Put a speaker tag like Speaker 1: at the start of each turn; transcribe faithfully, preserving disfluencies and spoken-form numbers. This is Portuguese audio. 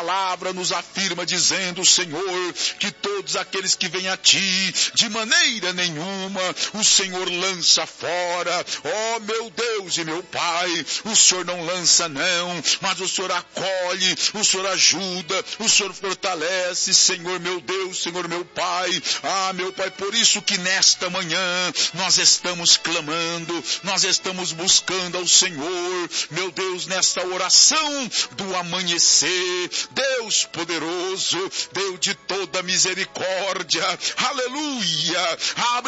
Speaker 1: palavra nos afirma dizendo, Senhor, que todos aqueles que vêm a Ti, de maneira nenhuma, o Senhor lança fora. Ó meu Deus e meu Pai, o Senhor não lança não, mas o Senhor acolhe, o Senhor ajuda, o Senhor fortalece, Senhor meu Deus, Senhor meu Pai. Ah, meu Pai, por isso que nesta manhã nós estamos clamando, nós estamos buscando ao Senhor, meu Deus, nesta oração do amanhecer. Deus poderoso, Deus de toda misericórdia, aleluia, abre